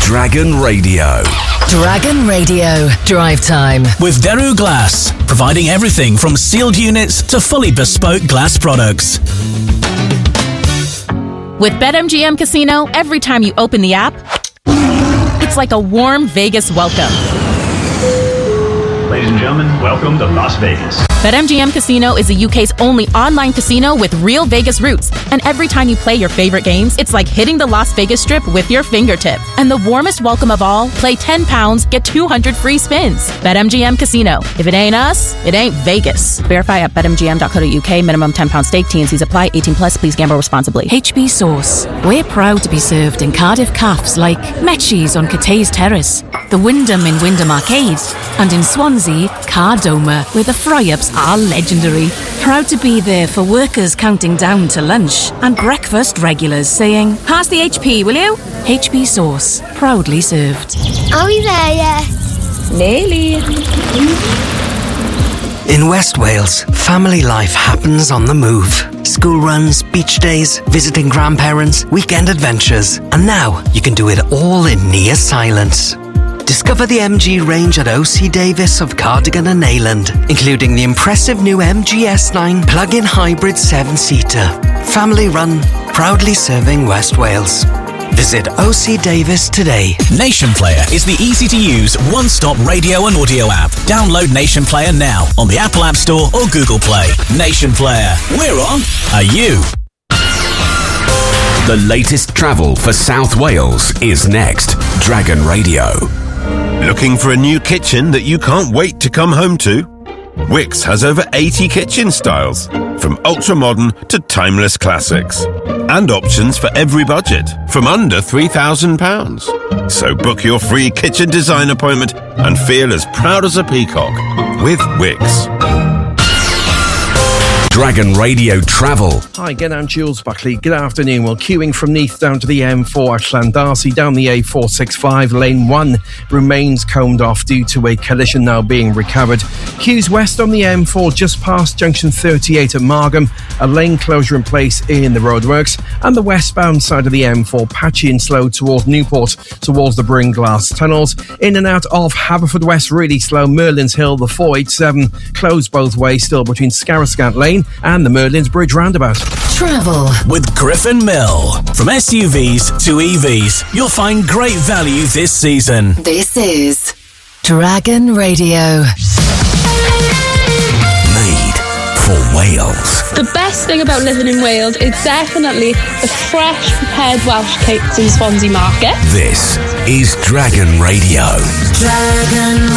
Dragon Radio. Dragon Radio Drive Time with Deru Glass, providing everything from sealed units to fully bespoke glass products. With BetMGM Casino, every time you open the app, it's like a warm Vegas welcome. Ladies and gentlemen, welcome to Las Vegas. BetMGM Casino is the UK's only online casino with real Vegas roots. And every time you play your favorite games, it's like hitting the Las Vegas Strip with your fingertip. And the warmest welcome of all, play £10, get 200 free spins. BetMGM Casino. If it ain't us, it ain't Vegas. Verify at betmgm.co.uk. Minimum £10 stake. T&Cs apply. 18 plus. Please gamble responsibly. HB Sauce. We're proud to be served in Cardiff Cafes like Metchie's on Cathays Terrace, the Wyndham in Wyndham Arcade, and in Swansea, Cardoma, where the fry-ups are legendary. Proud to be there for workers counting down to lunch and breakfast regulars saying, "Pass the HP, will you?" HB Sauce, proudly served. Are we there yet? Nearly. In West Wales, family life happens on the move. School runs, beach days, visiting grandparents, weekend adventures. And now you can do it all in near silence. Discover the MG range at OC Davis of Cardigan and Neyland, including the impressive new MG S9 plug-in hybrid 7-seater. Family run, proudly serving West Wales. Visit OC Davis today. Nation Player is the easy-to-use, one-stop radio and audio app. Download Nation Player now on the Apple App Store or Google Play. Nation Player. We're on. Are you? The latest travel for South Wales is next. Dragon Radio. Looking for a new kitchen that you can't wait to come home to? Wickes has over 80 kitchen styles, from ultra-modern to timeless classics. And options for every budget, from under £3,000. So book your free kitchen design appointment and feel as proud as a peacock with Wickes. Dragon Radio Travel. Hi, again, I'm Jules Buckley. Good afternoon. Well, queuing from Neath down to the M4 at Llandarcy, down the A465, lane 1 remains combed off due to a collision now being recovered. Queues west on the M4 just past junction 38 at Margam, a lane closure in place in the roadworks, and the westbound side of the M4 patchy and slow towards Newport, towards the Bringlass tunnels. In and out of Haverfordwest really slow. Merlin's Hill, the 487, closed both ways still between Scarrowscant Lane and the Merlin's Bridge roundabout. Travel with Griffin Mill. From SUVs to EVs, you'll find great value this season. This is Dragon Radio. Made for Wales. The best thing about living in Wales is definitely the fresh prepared Welsh cakes in Swansea Market. This is Dragon Radio. Dragon